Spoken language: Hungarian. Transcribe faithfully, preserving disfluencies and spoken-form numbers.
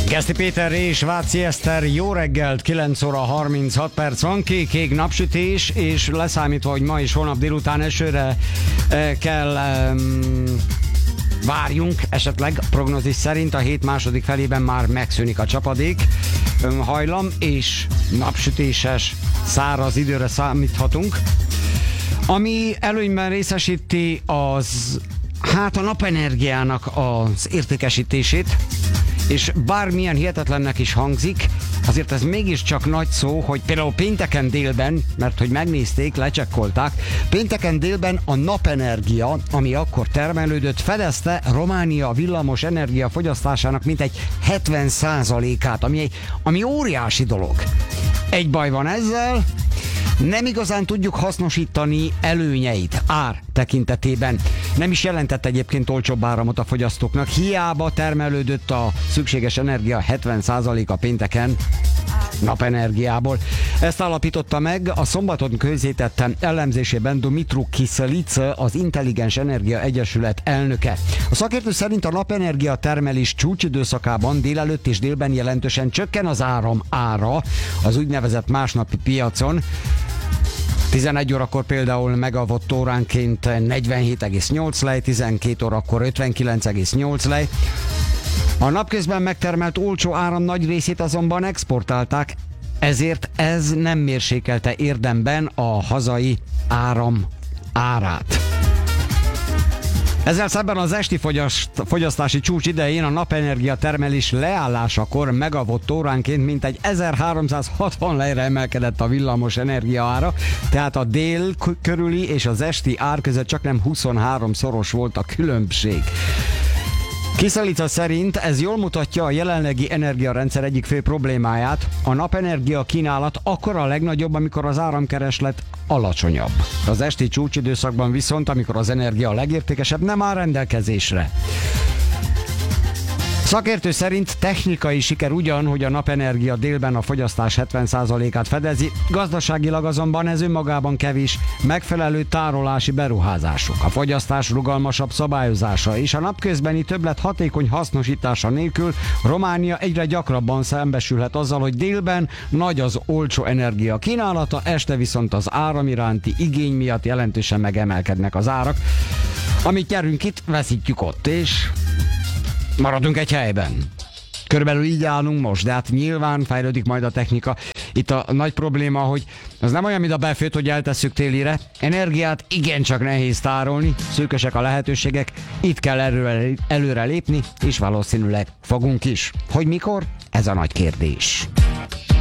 Geszti Péter és Váci Eszter, jó reggelt, kilenc óra harminchat perc van, kék-kék napsütés, és leszámítva, hogy ma és holnap délután esőre e, kell e, várjunk, esetleg prognózis szerint a hét második felében már megszűnik a csapadék hajlam, és napsütéses, száraz időre számíthatunk. Ami előnyben részesíti az, hát a napenergiának az értékesítését, és bármilyen hihetetlennek is hangzik, azért ez mégiscsak nagy szó, hogy például pénteken délben, mert hogy megnézték, lecsekkolták, pénteken délben a napenergia, ami akkor termelődött, fedezte Románia villamos energia fogyasztásának mintegy hetven százalékát, ami, egy, ami óriási dolog. Egy baj van ezzel, nem igazán tudjuk hasznosítani előnyeit ár tekintetében. Nem is jelentett egyébként olcsóbb áramot a fogyasztóknak. Hiába termelődött a szükséges energia hetven százaléka pénteken napenergiából. Ezt állapította meg a szombaton közzétettem elemzésében Dumitru Kiselice, az Intelligens Energia Egyesület elnöke. A szakértő szerint a napenergia termelés csúcsidőszakában délelőtt és délben jelentősen csökken az áram ára az úgynevezett másnapi piacon. tizenegy órakor például megawatt óránként negyvenhét egész nyolc lej, tizenkét órakor ötvenkilenc egész nyolc lej. A napközben megtermelt olcsó áram nagy részét azonban exportálták, ezért ez nem mérsékelte érdemben a hazai áram árát. Ezzel szemben az esti fogyaszt, fogyasztási csúcs idején a napenergia termelés leállásakor megawatt óránként mintegy ezerháromszázhatvan lejre emelkedett a villamos energia ára, tehát a dél körüli és az esti ár között csaknem huszonhárom szoros volt a különbség. Kiselica szerint ez jól mutatja a jelenlegi energiarendszer egyik fő problémáját. A napenergia kínálat akkor a legnagyobb, amikor az áramkereslet alacsonyabb. Az esti csúcsidőszakban viszont, amikor az energia a legértékesebb, nem áll rendelkezésre. Szakértő szerint technikai siker ugyan, hogy a napenergia délben a fogyasztás hetven százalékát fedezi, gazdaságilag azonban ez önmagában kevés, megfelelő tárolási beruházások, a fogyasztás rugalmasabb szabályozása és a napközbeni többlet hatékony hasznosítása nélkül Románia egyre gyakrabban szembesülhet azzal, hogy délben nagy az olcsó energia kínálata, este viszont az áram iránti igény miatt jelentősen megemelkednek az árak. Amit nyerünk itt, veszítjük ott, és maradunk egy helyben. Körülbelül így állunk most, de hát nyilván fejlődik majd a technika. Itt a nagy probléma, hogy az nem olyan, mint a befőtt, hogy eltesszük télire. Energiát igencsak nehéz tárolni, szűkösek a lehetőségek, itt kell előre, előre lépni, és valószínűleg fogunk is. Hogy mikor? Ez a nagy kérdés.